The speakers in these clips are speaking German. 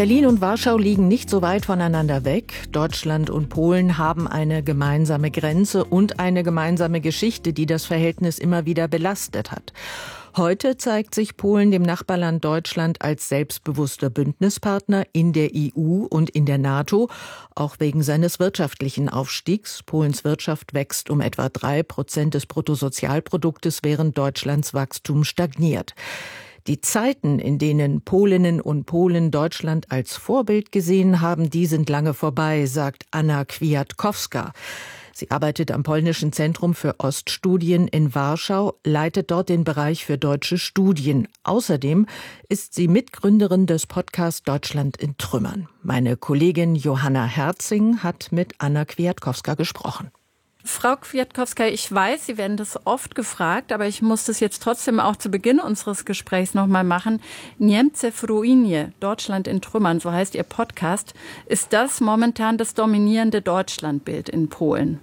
Berlin und Warschau liegen nicht so weit voneinander weg. Deutschland und Polen haben eine gemeinsame Grenze und eine gemeinsame Geschichte, die das Verhältnis immer wieder belastet hat. Heute zeigt sich Polen dem Nachbarland Deutschland als selbstbewusster Bündnispartner in der EU und in der NATO, auch wegen seines wirtschaftlichen Aufstiegs. Polens Wirtschaft wächst um etwa 3% des Bruttosozialproduktes, während Deutschlands Wachstum stagniert. Die Zeiten, in denen Polinnen und Polen Deutschland als Vorbild gesehen haben, die sind lange vorbei, sagt Anna Kwiatkowska. Sie arbeitet am Polnischen Zentrum für Oststudien in Warschau, leitet dort den Bereich für deutsche Studien. Außerdem ist sie Mitgründerin des Podcasts Deutschland in Trümmern. Meine Kollegin Johanna Herzing hat mit Anna Kwiatkowska gesprochen. Frau Kwiatkowska, ich weiß, Sie werden das oft gefragt, aber ich muss das jetzt trotzdem auch zu Beginn unseres Gesprächs nochmal machen. Niemcy w ruinie, Deutschland in Trümmern, so heißt Ihr Podcast. Ist das momentan das dominierende Deutschlandbild in Polen?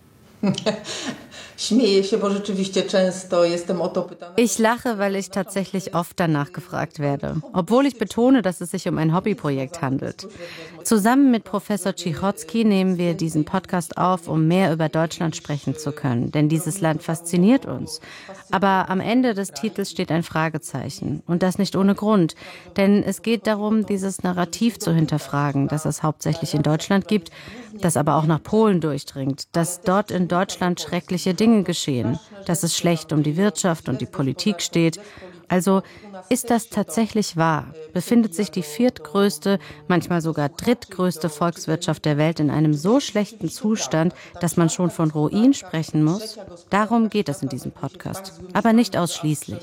Ich lache, weil ich tatsächlich oft danach gefragt werde, obwohl ich betone, dass es sich um ein Hobbyprojekt handelt. Zusammen mit Professor Cichocki nehmen wir diesen Podcast auf, um mehr über Deutschland sprechen zu können, denn dieses Land fasziniert uns. Aber am Ende des Titels steht ein Fragezeichen und das nicht ohne Grund, denn es geht darum, dieses Narrativ zu hinterfragen, das es hauptsächlich in Deutschland gibt, das aber auch nach Polen durchdringt, dass dort in Deutschland schreckliche Dinge geschehen, dass es schlecht um die Wirtschaft und die Politik steht. Also ist das tatsächlich wahr? Befindet sich die viertgrößte, manchmal sogar drittgrößte Volkswirtschaft der Welt in einem so schlechten Zustand, dass man schon von Ruin sprechen muss? Darum geht es in diesem Podcast, aber nicht ausschließlich.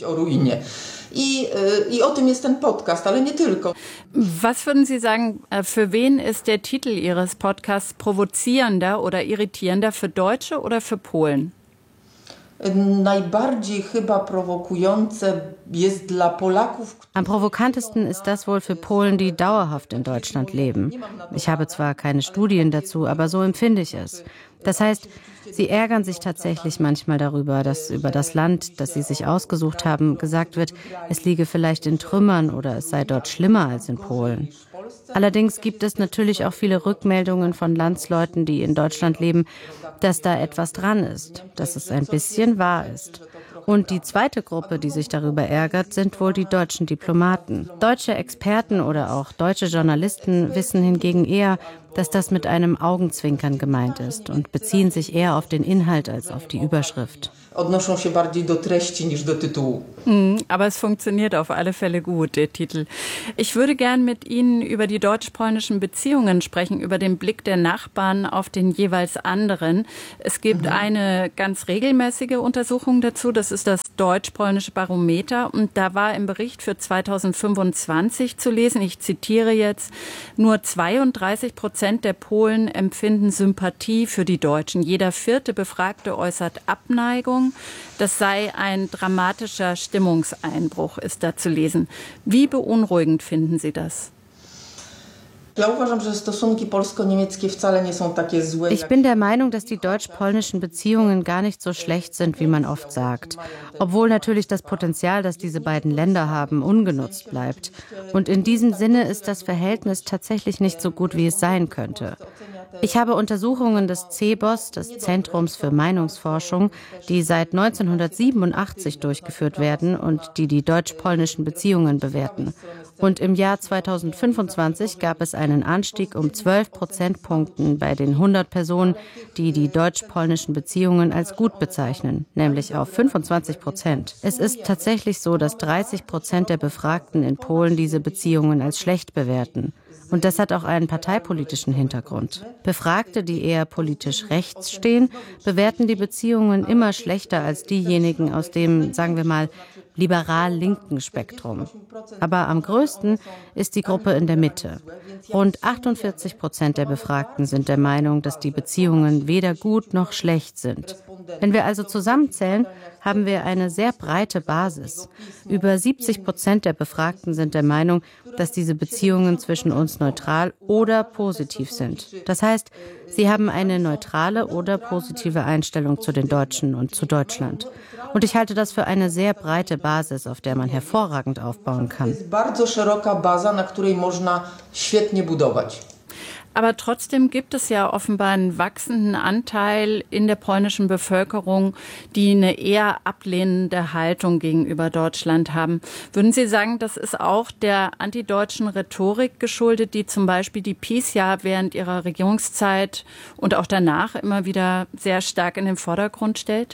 Was würden Sie sagen, für wen ist der Titel Ihres Podcasts provozierender oder irritierender, für Deutsche oder für Polen? Am provokantesten ist das wohl für Polen, die dauerhaft in Deutschland leben. Ich habe zwar keine Studien dazu, aber so empfinde ich es. Das heißt, sie ärgern sich tatsächlich manchmal darüber, dass über das Land, das sie sich ausgesucht haben, gesagt wird, es liege vielleicht in Trümmern oder es sei dort schlimmer als in Polen. Allerdings gibt es natürlich auch viele Rückmeldungen von Landsleuten, die in Deutschland leben, dass da etwas dran ist, dass es ein bisschen wahr ist. Und die zweite Gruppe, die sich darüber ärgert, sind wohl die deutschen Diplomaten. Deutsche Experten oder auch deutsche Journalisten wissen hingegen eher, dass das mit einem Augenzwinkern gemeint ist und beziehen sich eher auf den Inhalt als auf die Überschrift. Aber es funktioniert auf alle Fälle gut, der Titel. Ich würde gern mit Ihnen über die deutsch-polnischen Beziehungen sprechen, über den Blick der Nachbarn auf den jeweils anderen. Es gibt eine ganz regelmäßige Untersuchung dazu, das ist das deutsch-polnische Barometer. Und da war im Bericht für 2025 zu lesen, ich zitiere jetzt, nur 32% der Polen empfinden Sympathie für die Deutschen. Jeder vierte Befragte äußert Abneigung. Das sei ein dramatischer Stimmungseinbruch, ist da zu lesen. Wie beunruhigend finden Sie das? Ich bin der Meinung, dass die deutsch-polnischen Beziehungen gar nicht so schlecht sind, wie man oft sagt. Obwohl natürlich das Potenzial, das diese beiden Länder haben, ungenutzt bleibt. Und in diesem Sinne ist das Verhältnis tatsächlich nicht so gut, wie es sein könnte. Ich habe Untersuchungen des CBOS, des Zentrums für Meinungsforschung, die seit 1987 durchgeführt werden und die die deutsch-polnischen Beziehungen bewerten. Und im Jahr 2025 gab es einen Anstieg um 12 Prozentpunkten bei den 100 Personen, die die deutsch-polnischen Beziehungen als gut bezeichnen, nämlich auf 25%. Es ist tatsächlich so, dass 30% der Befragten in Polen diese Beziehungen als schlecht bewerten. Und das hat auch einen parteipolitischen Hintergrund. Befragte, die eher politisch rechts stehen, bewerten die Beziehungen immer schlechter als diejenigen aus dem, sagen wir mal, liberal-linken Spektrum. Aber am größten ist die Gruppe in der Mitte. Rund 48% der Befragten sind der Meinung, dass die Beziehungen weder gut noch schlecht sind. Wenn wir also zusammenzählen, haben wir eine sehr breite Basis. Über 70% der Befragten sind der Meinung, dass diese Beziehungen zwischen uns neutral oder positiv sind. Das heißt, sie haben eine neutrale oder positive Einstellung zu den Deutschen und zu Deutschland. Und ich halte das für eine sehr breite Basis, auf der man hervorragend aufbauen kann. Aber trotzdem gibt es ja offenbar einen wachsenden Anteil in der polnischen Bevölkerung, die eine eher ablehnende Haltung gegenüber Deutschland haben. Würden Sie sagen, das ist auch der antideutschen Rhetorik geschuldet, die zum Beispiel die PiS ja während ihrer Regierungszeit und auch danach immer wieder sehr stark in den Vordergrund stellt?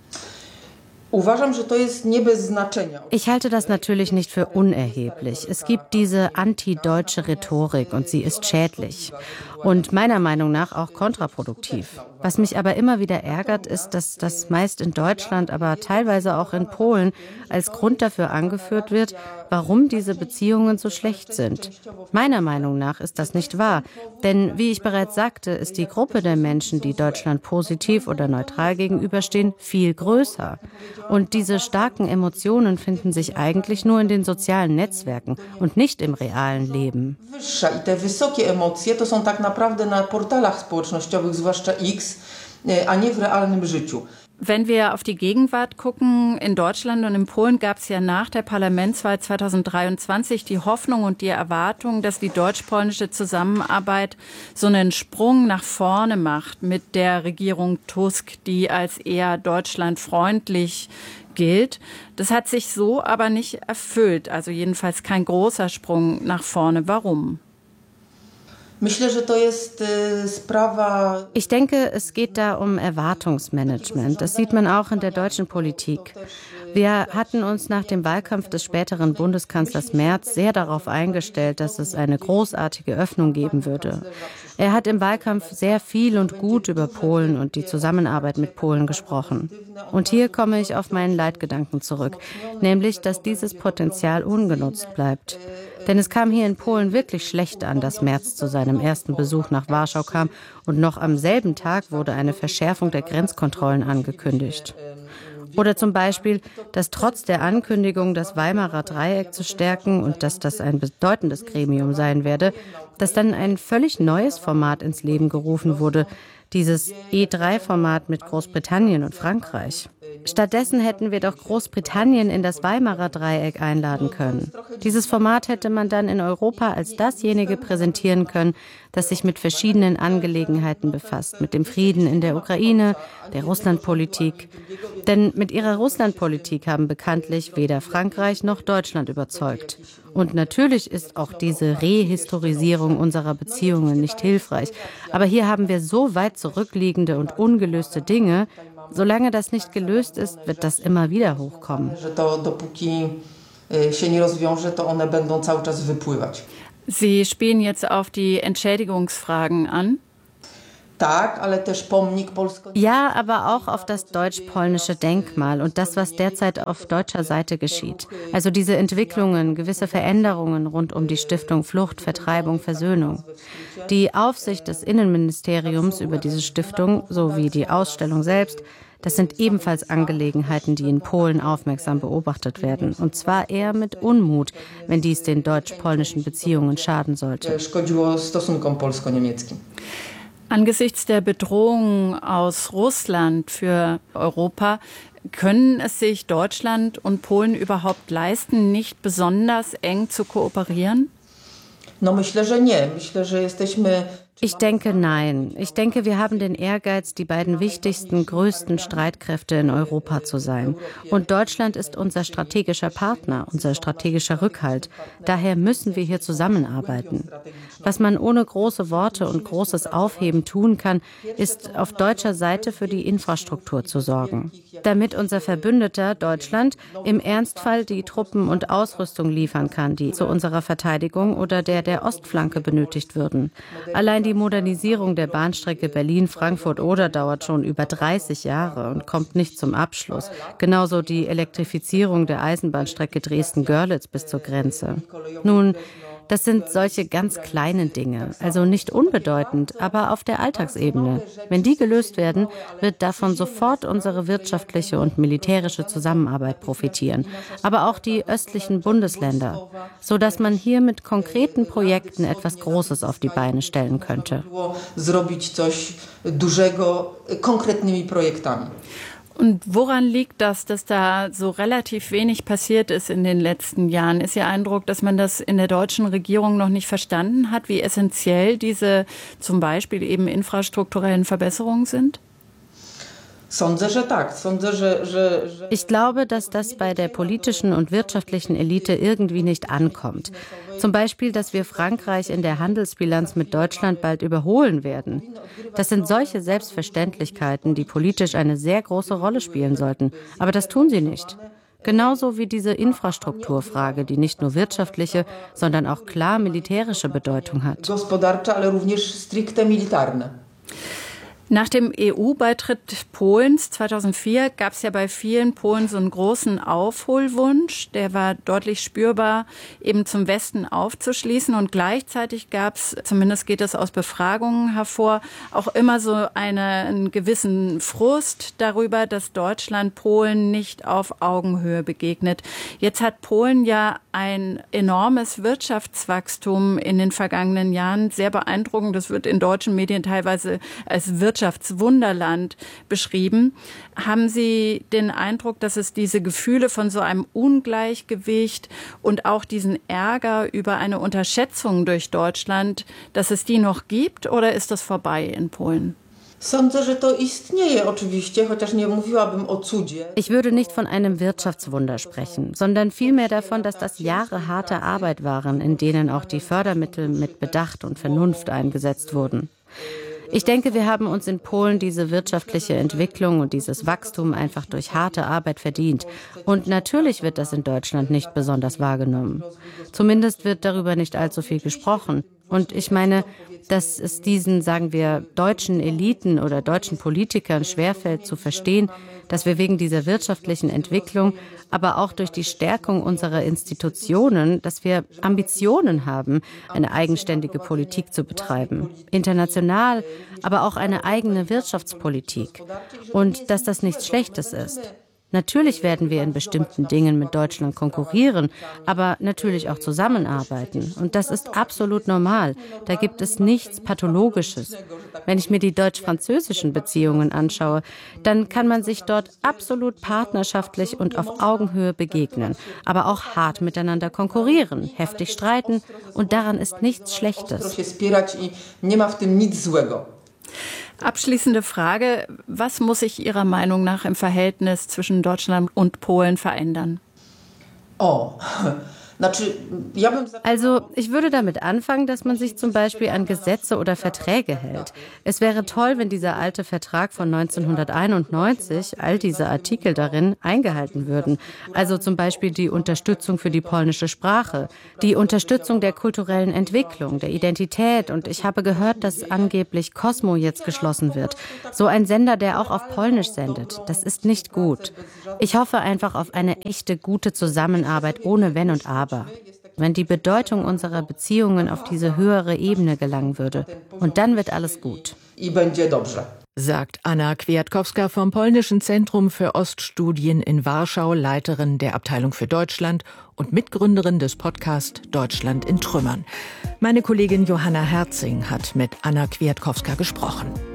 Ich halte das natürlich nicht für unerheblich. Es gibt diese antideutsche Rhetorik und sie ist schädlich und meiner Meinung nach auch kontraproduktiv. Was mich aber immer wieder ärgert, ist, dass das meist in Deutschland, aber teilweise auch in Polen als Grund dafür angeführt wird, warum diese Beziehungen so schlecht sind. Meiner Meinung nach ist das nicht wahr, denn wie ich bereits sagte, ist die Gruppe der Menschen, die Deutschland positiv oder neutral gegenüberstehen, viel größer. Und diese starken Emotionen finden sich eigentlich nur in den sozialen Netzwerken und nicht im realen Leben. Te wysokie emocje to są tak naprawdę na portalach społecznościowych, zwłaszcza X, a nie w realnym życiu. Wenn wir auf die Gegenwart gucken, in Deutschland und in Polen gab es ja nach der Parlamentswahl 2023 die Hoffnung und die Erwartung, dass die deutsch-polnische Zusammenarbeit so einen Sprung nach vorne macht mit der Regierung Tusk, die als eher deutschlandfreundlich gilt. Das hat sich so aber nicht erfüllt, also jedenfalls kein großer Sprung nach vorne. Warum? Ich denke, es geht da um Erwartungsmanagement. Das sieht man auch in der deutschen Politik. Wir hatten uns nach dem Wahlkampf des späteren Bundeskanzlers Merz sehr darauf eingestellt, dass es eine großartige Öffnung geben würde. Er hat im Wahlkampf sehr viel und gut über Polen und die Zusammenarbeit mit Polen gesprochen. Und hier komme ich auf meinen Leitgedanken zurück, nämlich, dass dieses Potenzial ungenutzt bleibt. Denn es kam hier in Polen wirklich schlecht an, dass Merz zu seinem ersten Besuch nach Warschau kam und noch am selben Tag wurde eine Verschärfung der Grenzkontrollen angekündigt. Oder zum Beispiel, dass trotz der Ankündigung, das Weimarer Dreieck zu stärken und dass das ein bedeutendes Gremium sein werde, dass dann ein völlig neues Format ins Leben gerufen wurde, dieses E3-Format mit Großbritannien und Frankreich. Stattdessen hätten wir doch Großbritannien in das Weimarer Dreieck einladen können. Dieses Format hätte man dann in Europa als dasjenige präsentieren können, das sich mit verschiedenen Angelegenheiten befasst, mit dem Frieden in der Ukraine, der Russlandpolitik. Denn mit ihrer Russlandpolitik haben bekanntlich weder Frankreich noch Deutschland überzeugt. Und natürlich ist auch diese Rehistorisierung unserer Beziehungen nicht hilfreich. Aber hier haben wir so weit zurückliegende und ungelöste Dinge. Solange das nicht gelöst ist, wird das immer wieder hochkommen. Sie spielen jetzt auf die Entschädigungsfragen an. Ja, aber auch auf das deutsch-polnische Denkmal und das, was derzeit auf deutscher Seite geschieht. Also diese Entwicklungen, gewisse Veränderungen rund um die Stiftung Flucht, Vertreibung, Versöhnung. Die Aufsicht des Innenministeriums über diese Stiftung sowie die Ausstellung selbst, das sind ebenfalls Angelegenheiten, die in Polen aufmerksam beobachtet werden. Und zwar eher mit Unmut, wenn dies den deutsch-polnischen Beziehungen schaden sollte. Angesichts der Bedrohung aus Russland für Europa, können es sich Deutschland und Polen überhaupt leisten, nicht besonders eng zu kooperieren? Ich denke, nein. Ich denke, wir haben den Ehrgeiz, die beiden wichtigsten, größten Streitkräfte in Europa zu sein. Und Deutschland ist unser strategischer Partner, unser strategischer Rückhalt. Daher müssen wir hier zusammenarbeiten. Was man ohne große Worte und großes Aufheben tun kann, ist auf deutscher Seite für die Infrastruktur zu sorgen. Damit unser Verbündeter Deutschland im Ernstfall die Truppen und Ausrüstung liefern kann, die zu unserer Verteidigung oder der Ostflanke benötigt würden. Allein die Modernisierung der Bahnstrecke Berlin-Frankfurt-Oder dauert schon über 30 Jahre und kommt nicht zum Abschluss. Genauso die Elektrifizierung der Eisenbahnstrecke Dresden-Görlitz bis zur Grenze. Nun, Das sind solche ganz kleinen Dinge, also nicht unbedeutend, aber auf der Alltagsebene. Wenn die gelöst werden, wird davon sofort unsere wirtschaftliche und militärische Zusammenarbeit profitieren, aber auch die östlichen Bundesländer, sodass man hier mit konkreten Projekten etwas Großes auf die Beine stellen könnte. Und woran liegt das, dass da so relativ wenig passiert ist in den letzten Jahren? Ist Ihr Eindruck, dass man das in der deutschen Regierung noch nicht verstanden hat, wie essentiell diese zum Beispiel eben infrastrukturellen Verbesserungen sind? Ich glaube, dass das bei der politischen und wirtschaftlichen Elite irgendwie nicht ankommt. Zum Beispiel, dass wir Frankreich in der Handelsbilanz mit Deutschland bald überholen werden. Das sind solche Selbstverständlichkeiten, die politisch eine sehr große Rolle spielen sollten. Aber das tun sie nicht. Genauso wie diese Infrastrukturfrage, die nicht nur wirtschaftliche, sondern auch klar militärische Bedeutung hat. Nach dem EU-Beitritt Polens 2004 gab es ja bei vielen Polen so einen großen Aufholwunsch. Der war deutlich spürbar, eben zum Westen aufzuschließen. Und gleichzeitig gab es, zumindest geht das aus Befragungen hervor, auch immer so einen gewissen Frust darüber, dass Deutschland Polen nicht auf Augenhöhe begegnet. Jetzt hat Polen ja ein enormes Wirtschaftswachstum in den vergangenen Jahren. Sehr beeindruckend. Das wird in deutschen Medien teilweise als Wirtschaftswunderland beschrieben. Haben Sie den Eindruck, dass es diese Gefühle von so einem Ungleichgewicht und auch diesen Ärger über eine Unterschätzung durch Deutschland, dass es die noch gibt, oder ist das vorbei in Polen? Ich würde nicht von einem Wirtschaftswunder sprechen, sondern vielmehr davon, dass das Jahre harte Arbeit waren, in denen auch die Fördermittel mit Bedacht und Vernunft eingesetzt wurden. Ich denke, wir haben uns in Polen diese wirtschaftliche Entwicklung und dieses Wachstum einfach durch harte Arbeit verdient. Und natürlich wird das in Deutschland nicht besonders wahrgenommen. Zumindest wird darüber nicht allzu viel gesprochen. Und ich meine, dass es diesen, sagen wir, deutschen Eliten oder deutschen Politikern schwerfällt zu verstehen, dass wir wegen dieser wirtschaftlichen Entwicklung, aber auch durch die Stärkung unserer Institutionen, dass wir Ambitionen haben, eine eigenständige Politik zu betreiben. International, aber auch eine eigene Wirtschaftspolitik. Und dass das nichts Schlechtes ist. Natürlich werden wir in bestimmten Dingen mit Deutschland konkurrieren, aber natürlich auch zusammenarbeiten. Und das ist absolut normal. Da gibt es nichts Pathologisches. Wenn ich mir die deutsch-französischen Beziehungen anschaue, dann kann man sich dort absolut partnerschaftlich und auf Augenhöhe begegnen, aber auch hart miteinander konkurrieren, heftig streiten. Und daran ist nichts Schlechtes. Abschließende Frage, was muss sich Ihrer Meinung nach im Verhältnis zwischen Deutschland und Polen verändern? Also, ich würde damit anfangen, dass man sich zum Beispiel an Gesetze oder Verträge hält. Es wäre toll, wenn dieser alte Vertrag von 1991, all diese Artikel darin, eingehalten würden. Also zum Beispiel die Unterstützung für die polnische Sprache, die Unterstützung der kulturellen Entwicklung, der Identität. Und ich habe gehört, dass angeblich Cosmo jetzt geschlossen wird. So ein Sender, der auch auf Polnisch sendet. Das ist nicht gut. Ich hoffe einfach auf eine echte, gute Zusammenarbeit ohne Wenn und Aber. Wenn die Bedeutung unserer Beziehungen auf diese höhere Ebene gelangen würde. Und dann wird alles gut. Sagt Anna Kwiatkowska vom Polnischen Zentrum für Oststudien in Warschau, Leiterin der Abteilung für Deutschland und Mitgründerin des Podcasts Deutschland in Trümmern. Meine Kollegin Johanna Herzing hat mit Anna Kwiatkowska gesprochen.